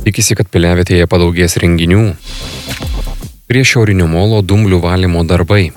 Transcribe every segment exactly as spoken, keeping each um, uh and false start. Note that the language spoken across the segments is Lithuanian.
Tikisi, kad Piliavietėje padaugės renginių. Prie Šiaurinio molo dumblių valymo darbai.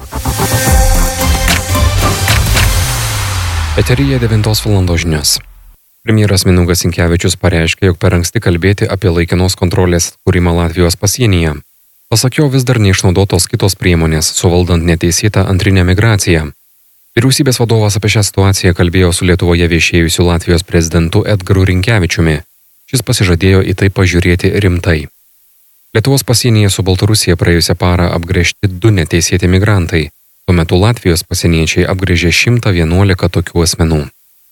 Eteryje devintos valandos žinios. Premjeras Mindaugas Sinkevičius pareiškė, jog per anksti kalbėti apie laikinos kontrolės kūrimą Latvijos pasienyje. Pasak jo, vis dar neišnaudotos kitos priemonės, suvaldant neteisėtą antrinę migraciją. Vyriausybės vadovas apie šią situaciją kalbėjo su Lietuvoje viešėjusiu Latvijos prezidentu Edgaru Rinkevičiumi. Šis pasižadėjo į tai pažiūrėti rimtai. Lietuvos pasienyje su Baltarusija praėjusią parą apgręžti du neteisėti migrantai. Tuo metu Latvijos pasieniečiai apgręžė šimtą vienuolika tokių asmenų.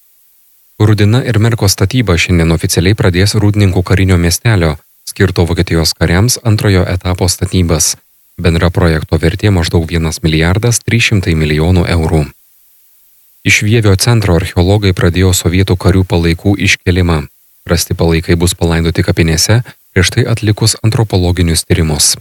Rudina ir Merko statyba šiandien oficialiai pradės Rūdninkų karinio miestelio, skirto Vokietijos kariams antrojo etapo statybas. Bendra projekto vertė maždaug vienas milijardas trys šimtai milijonų eurų. Iš Vievio centro archeologai pradėjo sovietų karių palaikų iškėlimą. Rasti palaikai bus palaidoti kapinėse, prieš tai atlikus antropologinius tyrimus.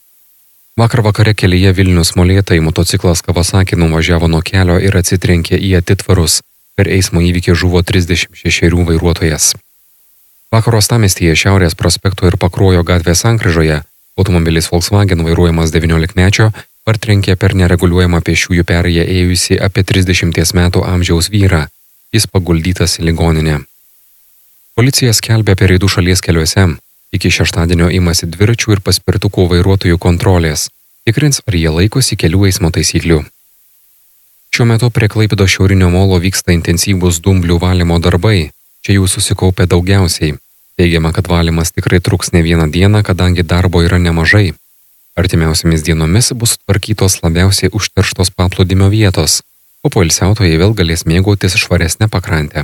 Vakar vakare kelyje Vilnius Molėtai motociklas Kawasaki nuvažiavo nuo kelio ir atsitrenkė į atitvarus. Per eismo įvykį žuvo trisdešimt šešerių vairuotojas. Vakar uostamiestyje Šiaurės prospekto ir Pakruojo gatvės sankryžoje automobilis Volkswagen vairuojamas devyniolikmečio partrenkė per nereguliuojamą pėsčiųjų perėją ėjusį apie trisdešimties metų amžiaus vyrą. Jis paguldytas į ligoninę. Policija skelbia apie reidų šalies keliuose. Iki šeštadienio imasi dviračių ir paspirtukų vairuotojų kontrolės. Tikrins, ar jie laikosi kelių eismo taisyklių. Šiuo metu prie Klaipėdos Šiaurinio molo vyksta intensyvūs dumblių valymo darbai. Čia jų susikaupė daugiausiai. Teigiama, kad valymas tikrai truks ne vieną dieną, kadangi darbo yra nemažai. Artimiausiamis dienomis bus tvarkytos labiausiai užterštos paplūdimio vietos, o poilsiautojai vėl galės mėgautis švaresnę pakrantę.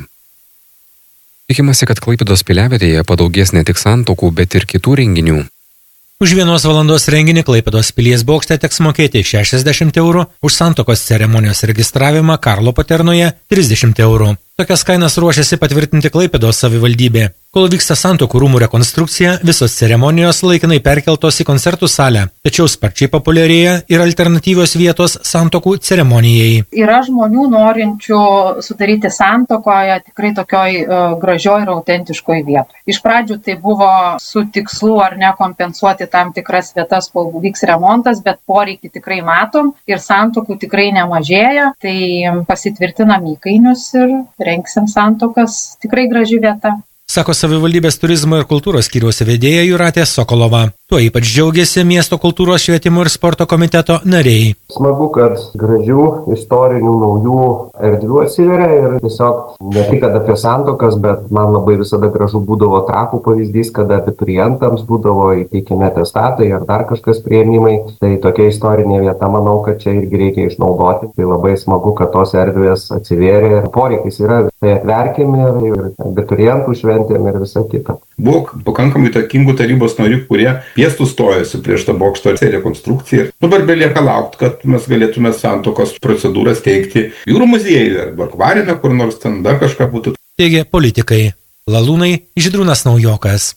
Tikimasi, kad Klaipėdos Piliavietėje padaugės ne tik santuokų, bet ir kitų renginių. Už vienos valandos renginį Klaipėdos pilies bokšte teks mokėti šešiasdešimt eurų, už santuokos ceremonijos registravimą Karlo Paternoje trisdešimt eurų. Tokias kainas ruošiasi patvirtinti Klaipėdos savivaldybė. Kol vyksta santuokų rūmų rekonstrukcija, visos ceremonijos laikinai perkeltos į koncertų salę, tačiau sparčiai populiarėja ir alternatyvios vietos santuokų ceremonijai. Yra žmonių norinčių sudaryti santuokoje tikrai tokioj uh, gražioj ir autentiškoj vietoj. Iš pradžių tai buvo su tikslu ar ne kompensuoti tam tikras vietas, kol vyks remontas, bet poreikį tikrai matom ir santuokų tikrai nemažėja, tai pasitvirtinam įkainius ir rengsim santuokas, tikrai graži vieta. Sako savivaldybės turizmo ir kultūros skyriaus vedėja Jūratė Sokolova. Tuo ypač džiaugiasi miesto kultūros švietimo ir sporto komiteto nariai. Smagu, kad gražių, istorinių, naujų erdvių atsiveria ir tiesiog ne tik apie santuokas, bet man labai visada gražu būdavo Trakų pavyzdys, kada abiturientams būdavo įteikiami atestatai ar dar kažkas priėmimai. Tai tokia istorinė vieta, manau, kad čia irgi reikia išnaudoti. Tai labai smagu, kad tos erdvės atsivėrė ir poreikis yra. Tai atverkime ir abiturientų šventėm ir visą kitą. Buvo pakankamai įtakingų tarybos narių, kurie piestų stojasi prieš tą bokšto rekonstrukciją. Dabar belieka laukti, kad mes galėtume santuokos procedūras teikti jūrų muziejuje arba akvariume, kur nors ten dar kažką būtų. Teigė politikai. Lalūnai Žydrūnas Naujokas.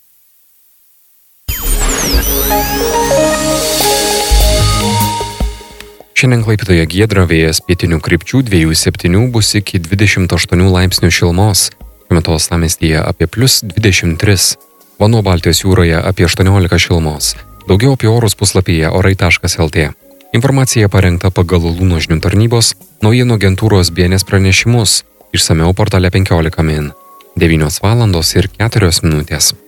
Šiandien Klaipėdoje giedra, vėjas pietinių krypčių dviejų septynių bus iki dvidešimt aštuonių laipsnių šilumos. Šiuo metu uostamiestyje apie plius dvidešimt tris. Vanduo Baltijos jūroje apie aštuoniolika šilumos. Daugiau apie orus puslapyje orai taškas lt. Informacija parengta pagal Lūno žinių tarnybos naujienų agentūros B N S pranešimus. Išsamiau portale penkiolika min. devynios valandos ir keturios minutės.